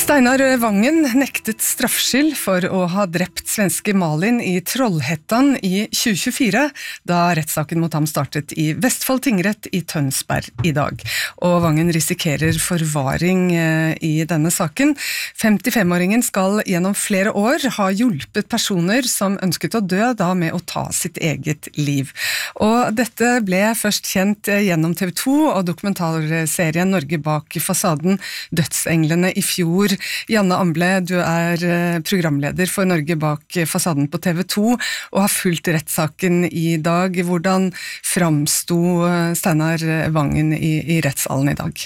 Steinar Vangen nektet straffskyld for å ha drept svenske Malin i Trollhättan i 2024, da rettssaken mot ham startet i Vestfold tingrett i Tønsberg i dag. Og Vangen risikerer forvaring i denne saken. 55-åringen skal gjennom flere år ha hjulpet personer som ønsket å dø, da med å ta sitt eget liv. Og dette ble først kjent gjennom TV 2 og dokumentarserien Norge bak fasaden Dødsenglene i fjor. Janne Amble, du programleder for Norge bak fasaden på TV 2 og har fulgt rettssaken i dag. Hvordan framsto Steinar Vangen i rettssalen i dag?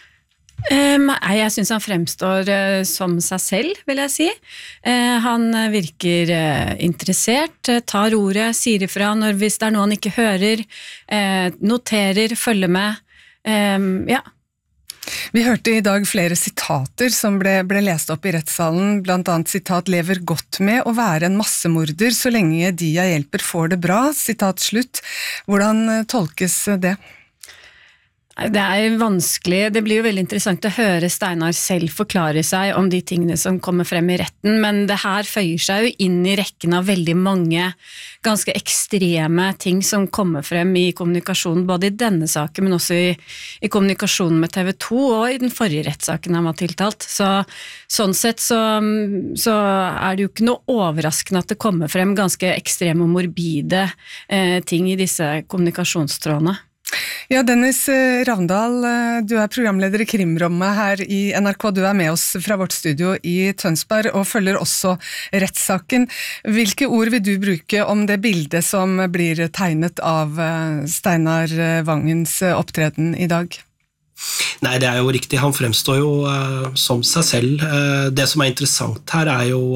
Jeg synes han fremstår som seg selv, vil jeg si. Han virker interessert, tar ordet, sier ifra hvis det er noe han ikke hører, noterer, følger med. Ja. Vi hørte i dag flere sitater som ble lest opp i rettssalen, blant annet sitat «lever godt med å være en massemorder så lenge de jeg hjelper får det bra», sitat slutt. Hvordan tolkes det? Det er vanskelig, det blir jo veldig interessant å høre Steinar selv forklare seg om de tingene som kommer frem i retten, men det her føyer seg jo inn i rekken av veldig mange ganske ekstreme ting som kommer frem i kommunikasjonen, både i denne saken, men også i kommunikasjonen med TV 2 og i den forrige rettssaken han var tiltalt. Sånn sett så er det jo ikke noe overraskende at det kommer frem ganske ekstreme og morbide ting i disse kommunikasjonstrådene. Ja, Dennis Ravndal, du programleder i Krimrommet her i NRK. Du med oss fra vårt studio i Tønsberg og følger også rettssaken. Hvilke ord vil du bruke om det bildet som blir tegnet av Steinar Vangens opptreden i dag? Nei, det jo riktig. Han fremstår jo som seg selv. Det som interessant her jo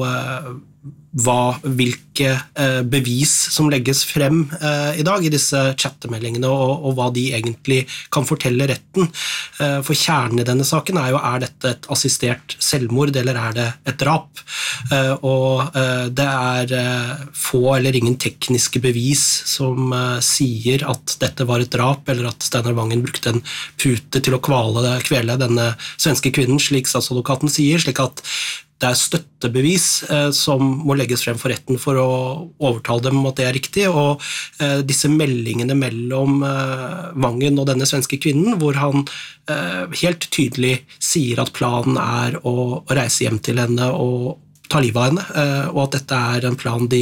hvilke bevis som legges frem i dag i disse chattemeldingene, og hva de egentlig kan fortelle retten. For kjernen i denne saken jo, dette et assistert selvmord, eller det et drap? Og det få eller ingen tekniske bevis som sier at dette var et drap, eller at Steinar Vangen brukte en pute til å kvele denne svenske kvinnen, slik statsadvokaten sier, slik at det støttebevis som må legges frem for retten for å overtale dem om at det riktig, og disse meldingene mellom Vangen og denne svenske kvinnen, hvor han helt tydelig sier at planen å reise hjem til henne og ta livet av henne, og at dette en plan de